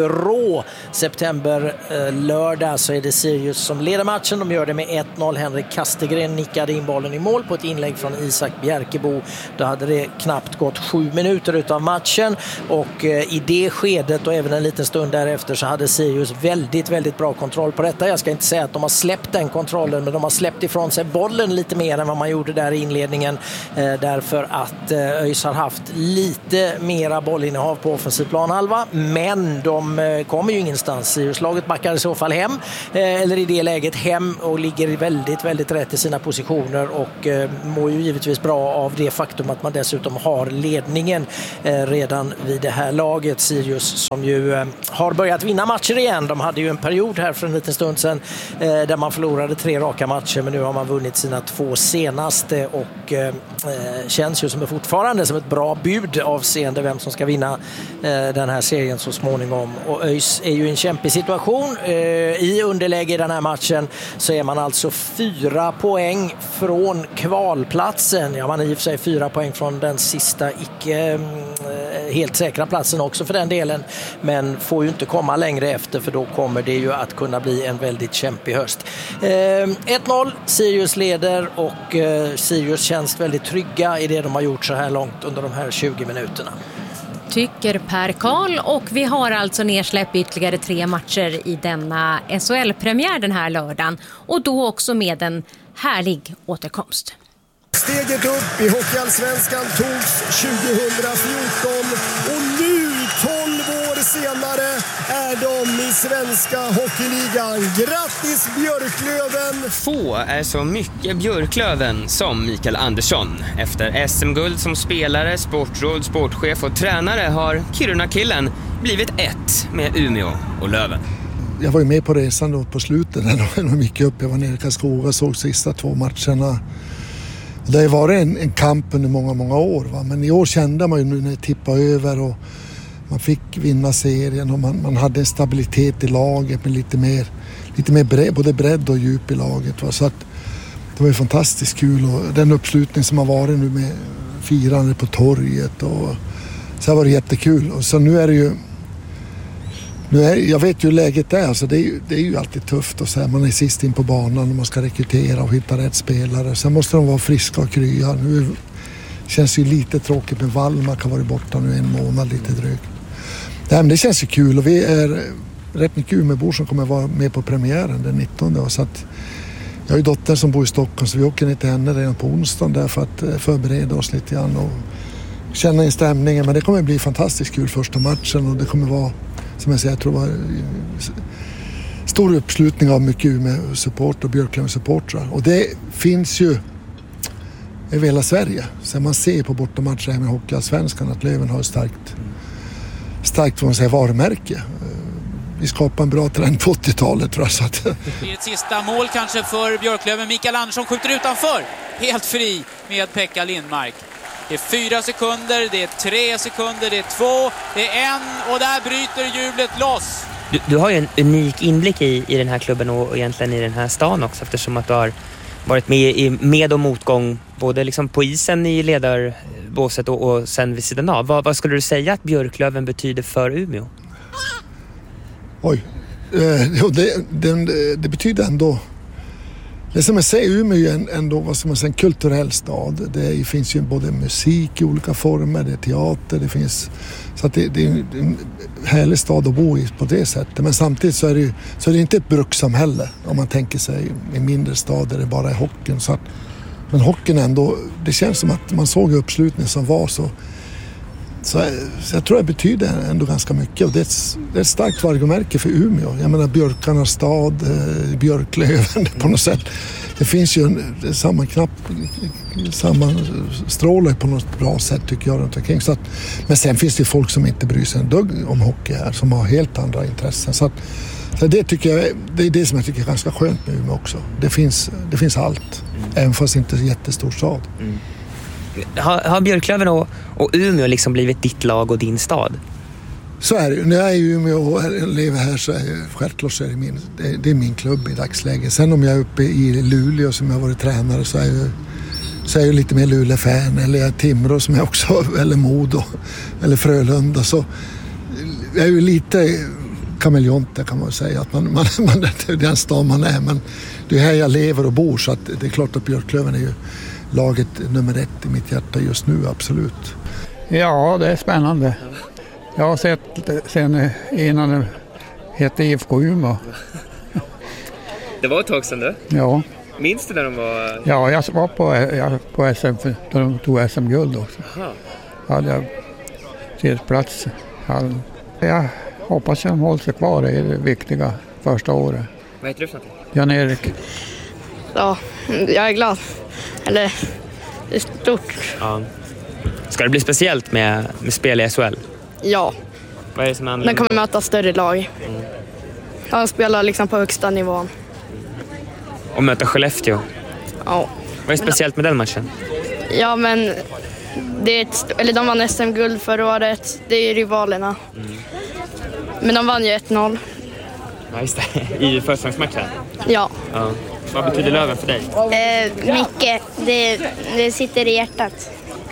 grå september eh, lördag så är det Sirius som leder matchen. De gör det med ett noll. Henrik Kastegren nickade in bollen i mål på ett inlägg från Isak Bjärkebo. Då hade det knappt gått sju minuter utav matchen och Och i det skedet och även en liten stund därefter så hade Sirius väldigt, väldigt bra kontroll på detta. Jag ska inte säga att de har släppt den kontrollen, men de har släppt ifrån sig bollen lite mer än vad man gjorde där i inledningen. Eh, därför att eh, ÖIS har haft lite mera bollinnehav på offensiv planhalva. Men de eh, kommer ju ingenstans. Sirius-laget backar i så fall hem. Eh, eller i det läget hem och ligger väldigt, väldigt rätt i sina positioner. Och eh, mår ju givetvis bra av det faktum att man dessutom har ledningen eh, redan vid det här här laget, Sirius, som ju eh, har börjat vinna matcher igen. De hade ju en period här för en liten stund sedan eh, där man förlorade tre raka matcher, men nu har man vunnit sina två senaste och eh, känns ju som fortfarande som ett bra bud avseende vem som ska vinna eh, den här serien så småningom. Och ÖIS är ju i en kämpig situation. Eh, I underläge i den här matchen så är man alltså fyra poäng från kvalplatsen. Ja, man är i och för sig fyra poäng från den sista icke eh, helt säkra platsen också för den delen, men får ju inte komma längre efter, för då kommer det ju att kunna bli en väldigt kämpig höst. Eh, ett noll, Sirius leder och eh, Sirius känns väldigt trygga i det de har gjort så här långt under de här tjugo minuterna. Tycker Per Karl, och vi har alltså nedsläpp ytterligare tre matcher i denna S H L-premiär den här lördagen, och då också med en härlig återkomst. Steget upp i Hockeyallsvenskan togs tjugohundrafjorton och nu, tolv år senare, är de i svenska hockeyligan. Grattis Björklöven! Få är så mycket Björklöven som Mikael Andersson. Efter S M-guld som spelare, sportråd, sportchef och tränare har Kiruna-killen blivit ett med Umeå och Löven. Jag var ju med på resan då på slutet när de gick upp. Jag var nere i Karlskoga och såg sista två matcherna. Det har varit en, en kamp under många, många år. Va? Men i år kände man ju nu när det tippade över och man fick vinna serien och man, man hade en stabilitet i laget med lite mer, lite mer bredd, både bredd och djup i laget. Va? Så att det var ju fantastiskt kul, och den uppslutning som har varit nu med firande på torget och så har varit jättekul. Och så nu är det ju Nu är, jag vet ju hur läget är, alltså det, är ju, det är ju alltid tufft och så här, man är sist in på banan och man ska rekrytera och hitta rätt spelare. Sen måste de vara friska och krya. Nu känns det ju lite tråkigt med Wallmark, har varit borta nu en månad lite drygt. Ja, men det känns ju kul, och vi är rätt mycket Umeåbor som kommer vara med på premiären den nittonde. Så att jag har ju dottern som bor i Stockholm, så vi åker ner till henne redan på onsdagen där för att förbereda oss lite grann och känna in stämningen. Men det kommer bli fantastiskt kul första matchen, och det kommer vara, som jag säger, jag tror det var stor uppslutning av mycket Umeå-support och Björklöven-supportrar. Och det finns ju över hela Sverige. Så man ser på bortamatcher med Hockeyallsvenskan att Löven har ett starkt, starkt vad man säger, varumärke. Vi skapar en bra trend på åttiotalet, tror jag. Så att... Det är ett sista mål kanske för Björklöven. Mikael Andersson skjuter utanför. Helt fri med Pekka Lindmark. Det är fyra sekunder, det är tre sekunder, det är två, det är en, och där bryter jublet loss. Du, du har ju en unik inblick i, i den här klubben och egentligen i den här stan också, eftersom att du har varit med i med- och motgång både liksom på isen i ledarbåset och, och sen vid sidan av. Vad, vad skulle du säga att Björklöven betyder för Umeå? Oj, eh, det, det, det betyder ändå... Det som jag säger, Umeå är ändå vad som är en kulturell stad. Det finns ju både musik i olika former, det är teater, det finns... Så att det, det är en härlig stad att bo i på det sättet. Men samtidigt så är det ju så är det inte ett brukssamhälle om man tänker sig i mindre städer där det bara är hockeyn. Så att, men hockeyn ändå, det känns som att man såg uppslutningen som var så... Så, så jag tror det betyder ändå ganska mycket, och det är ett, det är ett starkt varumärke för Umeå. Jag menar björkarnas stad, eh, Björklöven på något sätt. Det finns ju en, det är samma knapp, samma strålar på något bra sätt tycker jag runt omkring. Så att, men sen finns det folk som inte bryr sig en dugg om hockey här, som har helt andra intressen. Så, att, så det tycker jag, det är det som jag tycker är ganska skönt med Umeå också. Det finns, det finns allt, mm. även fast det inte är en jättestor stad. Mm. Har, har Björklöven och, och Umeå liksom blivit ditt lag och din stad? Så är det. När jag är i Umeå och lever här så är jag, självklart så är det min, det, det är min klubb i dagsläget. Sen om jag är uppe i Luleå som jag har varit tränare så är jag, så är jag lite mer Luleå-fan. Eller jag är Timrå som jag också, eller Modo, eller Frölunda. Så jag är ju lite kameleonter kan man säga. Att man, man, man, det är den stad man är, men det är här jag lever och bor, så att det är klart att Björklöven är ju laget nummer ett i mitt hjärta just nu, absolut. Ja, det är spännande. Jag har sett sen innan det hette I F K Umeå. Det var ett tag sedan, du? Ja. Minns du när de var... Ja, jag var på, jag, på S M, då de tog S M-guld också. Aha. Hade jag till plats. Jag hoppas att de håller sig kvar, det är det viktiga första året. Vad heter du för någonting? Jan-Erik. Ja, jag är glad. Eller, det är stort. Ja. Ska det bli speciellt med, med spel i S H L? Ja. Vad är det som är Den kommer möta större lag. Mm. De spelar liksom på högsta nivån. Och möta Skellefteå. Ja. Vad är speciellt med den matchen? Ja, men det är ett, eller de vann S M-guld förra året. Det är rivalerna. Mm. Men de vann ju ett noll. Ja, just det. I försäsongsmatchen? Ja. Ja. Vad betyder Löven för dig? Eh, mycket. Det, det sitter i hjärtat.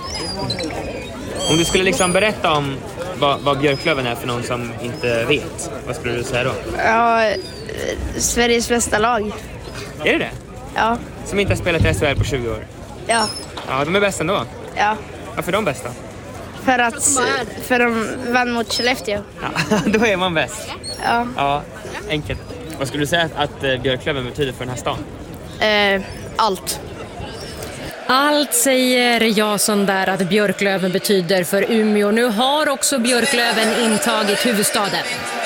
Om du skulle liksom berätta om vad, vad Björklöven är för någon som inte vet, vad skulle du säga då? Ja, eh, Sveriges bästa lag. Är det det? Ja. Som inte har spelat i S H L på tjugo år? Ja. Ja, de är bäst ändå? Ja. Varför är de bästa? För att för de vann mot Skellefteå. Ja, då är man bäst. Ja. Ja, enkelt. Vad skulle du säga att eh, Björklöven betyder för den här stan? Eh, allt. Allt säger Jason där att Björklöven betyder för Umeå. Nu har också Björklöven intagit huvudstaden.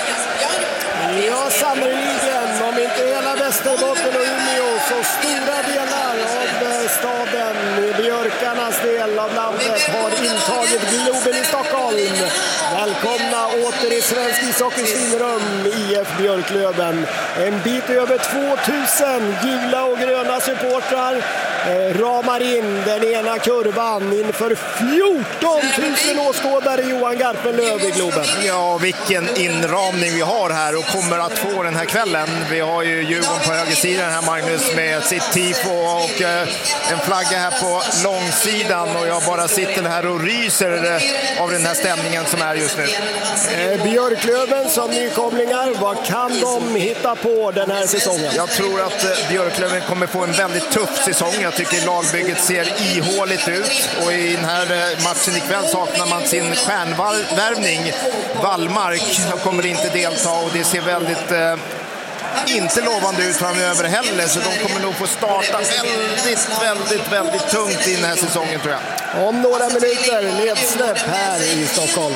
Ja, sannerligen. Om inte hela Västerbotten och Umeå så stora delar av staden, Björkarnas del av landet, har intagit Globen i Stockholm. Välkomna åter i svensk ishockeys finrum, I F Björklöven. En bit över tvåtusen gula och gröna supportrar eh, ramar in den ena kurvan inför fjorton tusen åskådare. Johan Garpenlöv i Globen. Ja, vilken inramning vi har här och kommer att få den här kvällen. Vi har ju Djurgården på högersidan här, Magnus, med sitt tifo och eh, en flagga här på långsidan, och jag bara sitter här och ryser eh, av den här stämningen som är just nu. Eh, Björklöven som nykomlingar, vad kan de hitta på den här säsongen? Jag tror att eh, Björklöven kommer få en väldigt tuff säsong. Jag tycker lagbygget ser ihåligt ut, och i den här eh, matchen ikväll saknar man sin stjärnvärvning. Wallmark kommer inte delta, och det ser väldigt eh, inte lovande ut framöver heller, så de kommer nog få starta väldigt, väldigt, väldigt tungt i den här säsongen, tror jag. Om några minuter ledsläpp här i Stockholm.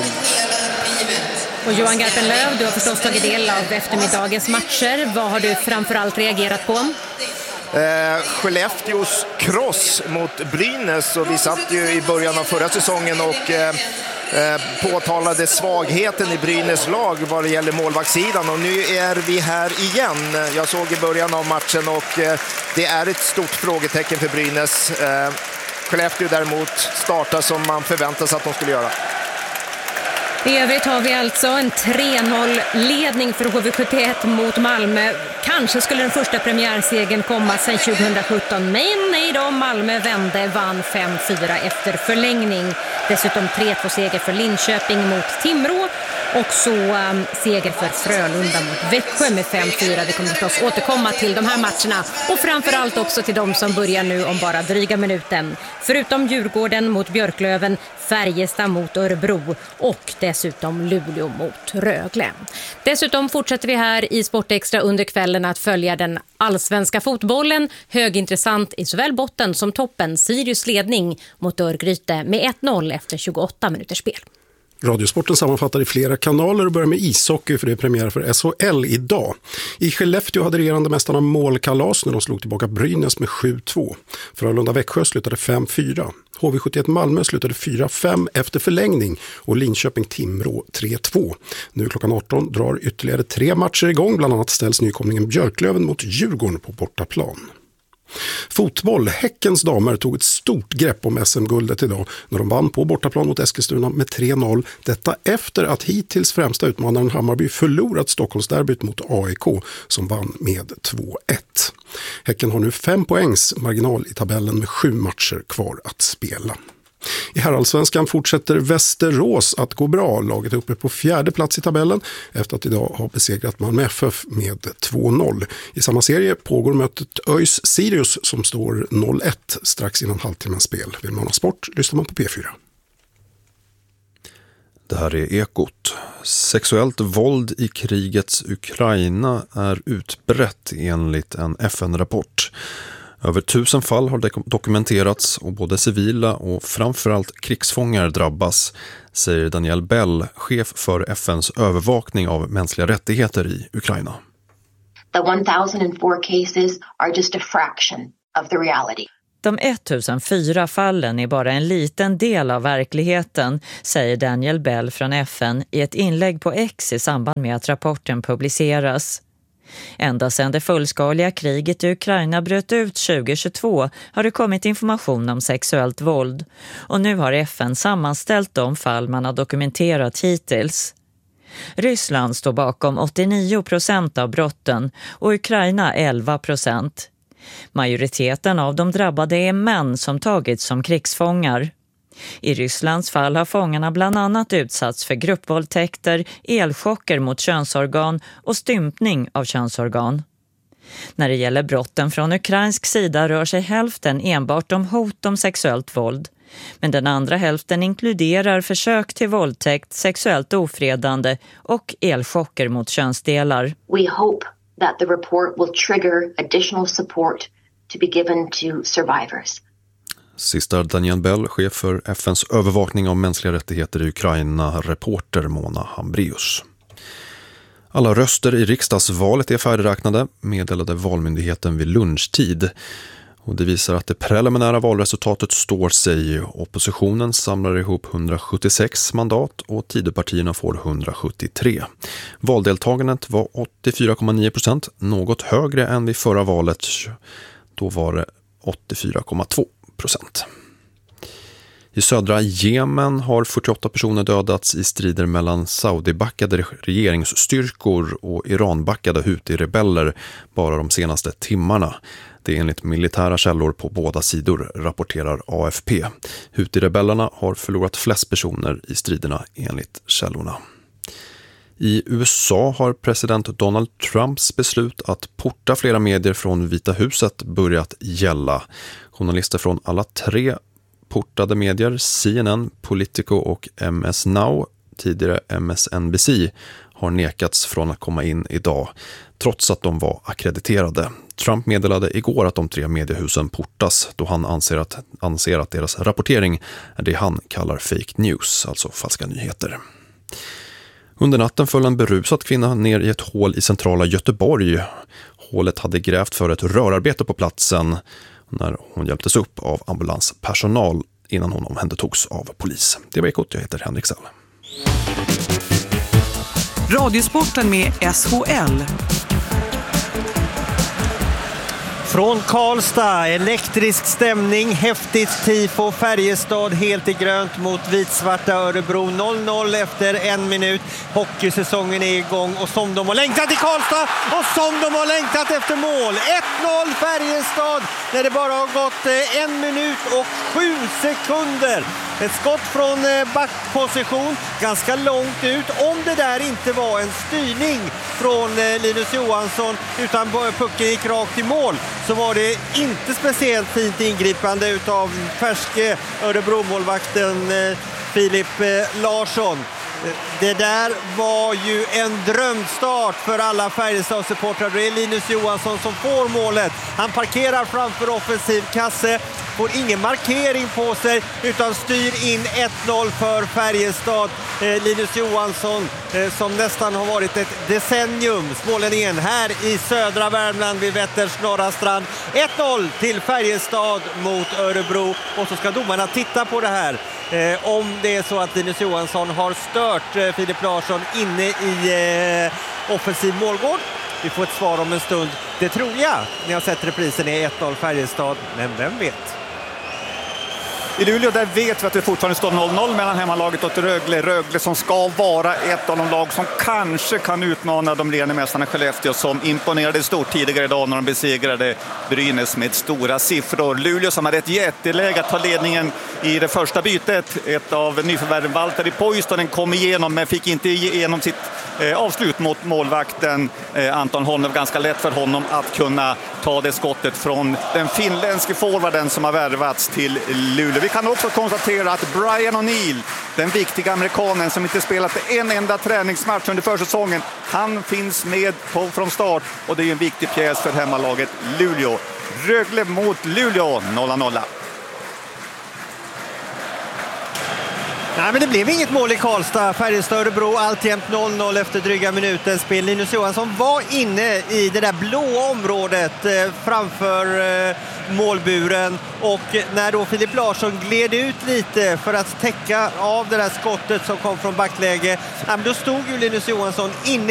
Och Johan Garpenlöv, du har förstås tagit del av eftermiddagens matcher. Vad har du framförallt reagerat på? Eh, Skellefteås kross mot Brynäs, och vi satt ju i början av förra säsongen och eh, eh, påtalade svagheten i Brynäs lag vad det gäller målvaktssidan, och nu är vi här igen. Jag såg i början av matchen, och eh, det är ett stort frågetecken för Brynäs. Eh, Skellefteå däremot startar som man förväntar sig att de skulle göra. I övrigt har vi alltså en tre noll-ledning för H V sjuttioett mot Malmö. Kanske skulle den första premiärsegern komma sedan tjugosjutton, men nej då, Malmö vände, vann fem fyra efter förlängning. Dessutom tre två seger för Linköping mot Timrå, och så um, seger för Frölunda mot Växjö med fem fyra. Vi kommer förstås återkomma till de här matcherna, och framförallt också till de som börjar nu om bara dryga minuten. Förutom Djurgården mot Björklöven, Färjestad mot Örebro och dessutom Luleå mot Rögle. Dessutom fortsätter vi här i Sportextra under kvällen att följa den allsvenska fotbollen. Högintressant i såväl botten som toppen. Sirius ledning mot Örgryte med ett noll efter tjugoåtta minuters spel. Radiosporten sammanfattar i flera kanaler och börjar med ishockey, för det är premiär för S H L idag. I Skellefteå hade regerande mästarna målkalas när de slog tillbaka Brynäs med sju två. Frölunda Växjö slutade fem fyra. H V sjuttioett Malmö slutade fyra fem efter förlängning, och Linköping Timrå tre två. Nu klockan arton drar ytterligare tre matcher igång, bland annat ställs nykomlingen Björklöven mot Djurgården på bortaplan. Fotboll. Häckens damer tog ett stort grepp om S M-guldet idag när de vann på bortaplan mot Eskilstuna med tre noll. Detta efter att hittills främsta utmanaren Hammarby förlorat Stockholmsderbyt mot A I K som vann med två ett. Häcken har nu fem poängs marginal i tabellen med sju matcher kvar att spela. I herrallsvenskan fortsätter Västerås att gå bra. Laget är uppe på fjärde plats i tabellen efter att idag ha besegrat Malmö F F med två noll. I samma serie pågår mötet ÖIS Sirius som står noll ett strax innan halvtimmens spel. Vill man ha sport lyssnar man på P fyra. Det här är Ekot. Sexuellt våld i krigets Ukraina är utbrett enligt en F N-rapport. Över tusen fall har dokumenterats och både civila och framförallt krigsfångar drabbas, säger Daniel Bell, chef för F N:s övervakning av mänskliga rättigheter i Ukraina. The one thousand four cases are just a fraction of the reality. De ettusenfyra fallen är bara en liten del av verkligheten, säger Daniel Bell från F N i ett inlägg på X i samband med att rapporten publiceras. Ända sedan det fullskaliga kriget i Ukraina bröt ut tjugohundratjugotvå har det kommit information om sexuellt våld. Och nu har F N sammanställt de fall man har dokumenterat hittills. Ryssland står bakom åttionio procent av brotten och Ukraina elva procent. Majoriteten av de drabbade är män som tagits som krigsfångar. I Rysslands fall har fångarna bland annat utsatts för gruppvåldtäkter, elchocker mot könsorgan och stympning av könsorgan. När det gäller brotten från ukrainsk sida rör sig hälften enbart om hot om sexuellt våld. Men den andra hälften inkluderar försök till våldtäkt, sexuellt ofredande och elchocker mot könsdelar. We hope that the report will trigger additional support to be given to survivors. Sista Daniel Bell, chef för F N:s övervakning av mänskliga rättigheter i Ukraina, reporter Mona Hambreus. Alla röster i riksdagsvalet är färdigräknade, meddelade valmyndigheten vid lunchtid. Och det visar att det preliminära valresultatet står sig. Oppositionen samlar ihop hundrasjuttiosex mandat och Tidöpartierna får hundrasjuttiotre. Valdeltagandet var åttiofyra komma nio procent, något högre än vid förra valet. Då var det åttiofyra komma två procent. I södra Jemen har fyrtioåtta personer dödats i strider mellan Saudi-backade regeringsstyrkor och Iran-backade Houthi-rebeller bara de senaste timmarna. Det är enligt militära källor på båda sidor, rapporterar A F P. Houthi-rebellerna har förlorat flest personer i striderna enligt källorna. I U S A har president Donald Trumps beslut att porta flera medier från Vita huset börjat gälla. Journalister från alla tre portade medier, C N N, Politico och M S Now, tidigare M S N B C, har nekats från att komma in idag, trots att de var akkrediterade. Trump meddelade igår att de tre mediehusen portas då han anser att, anser att deras rapportering är det han kallar fake news, alltså falska nyheter. Under natten föll en berusad kvinna ner i ett hål i centrala Göteborg. Hålet hade grävt för ett rörarbete på platsen när hon hjälptes upp av ambulanspersonal innan hon omhändertogs av polis. Det var Ekot, jag heter Henrik Sell. Radiosporten med S H L. Från Karlstad, elektrisk stämning, häftigt tifo, Färjestad helt i grönt mot vitsvarta Örebro. noll noll efter en minut. Hockeysäsongen är igång och som de har längtat i Karlstad och som de har längtat efter mål. ett noll Färjestad när det bara har gått en minut och sju sekunder. Ett skott från backposition, ganska långt ut. Om det där inte var en styrning från Linus Johansson utan pucken gick rakt i mål, så var det inte speciellt fint ingripande utav färske Örebro-målvakten Filip Larsson. Det där var ju en drömstart för alla Färjestad-supportrar. Det är Linus Johansson som får målet. Han parkerar framför offensiv kasse, får ingen markering på sig utan styr in ett noll för Färjestad. Eh, Linus Johansson eh, som nästan har varit ett decennium smålänningen här i södra Värmland vid Vätters norra strand. ett noll till Färjestad mot Örebro och så ska domarna titta på det här. Eh, om det är så att Linus Johansson har stört eh, Filip Larsson inne i eh, offensiv målgård. Vi får ett svar om en stund. Det tror jag när jag sett reprisen är ett noll Färjestad, men vem vet? I Luleå där vet vi att det fortfarande står noll noll mellan hemmalaget och Rögle. Rögle som ska vara ett av de lag som kanske kan utmana de ledande mästarna Skellefteå som imponerade stort tidigare idag när de besegrade Brynäs med stora siffror. Luleå som hade ett jätteläge att ta ledningen i det första bytet. Ett av nyförvärven Valtteri Poistonen kom igenom men fick inte igenom sitt eh, avslut mot målvakten eh, Anton Holm. Det var ganska lätt för honom att kunna ta det skottet från den finländske forwarden som har värvats till Luleå. Vi kan också konstatera att Brian O'Neill, den viktiga amerikanen som inte spelat en enda träningsmatch under försäsongen, han finns med på, från start och det är en viktig pjäs för hemmalaget Luleå. Rögle mot Luleå, noll noll. Nej, men det blev inget mål i Karlstad. Färjestad-Örebro alltjämt noll noll efter dryga minuten spel. Linus Johansson var inne i det där blåa området eh, framför eh, målburen. Och när då Filip Larsson gled ut lite för att täcka av det där skottet som kom från backläge, ja, då stod ju Linus Johansson inne